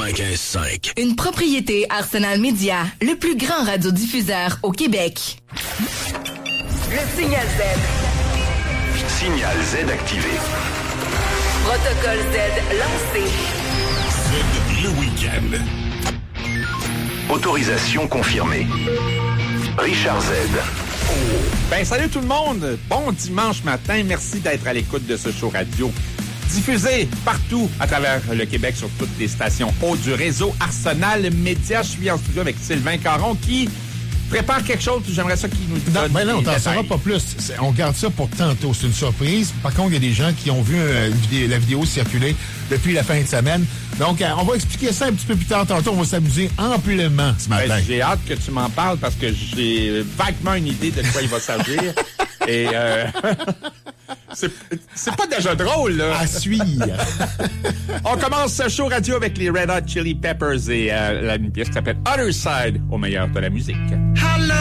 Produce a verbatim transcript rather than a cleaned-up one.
quatre-vingt-quinze cinq. Une propriété Arsenal Média, le plus grand radiodiffuseur au Québec. Le Signal Z. Signal Z activé. Protocole Z lancé. Z le week-end. Autorisation confirmée. Richard Z. Ben, salut tout le monde! Bon dimanche matin, merci d'être à l'écoute de ce show radio. Diffusé partout à travers le Québec sur toutes les stations hautes du réseau Arsenal Média. Je suis en studio avec Sylvain Caron qui prépare quelque chose. J'aimerais ça qu'il nous donne. Non, ben non, on t'en détails. saura pas plus. C'est, on garde ça pour tantôt. C'est une surprise. Par contre, il y a des gens qui ont vu euh, une vidéo, la vidéo circuler depuis la fin de semaine. Donc, euh, on va expliquer ça un petit peu plus tard. Tantôt, on va s'amuser amplement ce matin. Ben, j'ai hâte que tu m'en parles parce que j'ai vaguement une idée de quoi il va s'agir. Et euh, c'est, c'est pas déjà drôle, là. À suivre. On commence ce show radio avec les Red Hot Chili Peppers et euh, une pièce qui s'appelle Other Side au meilleur de la musique.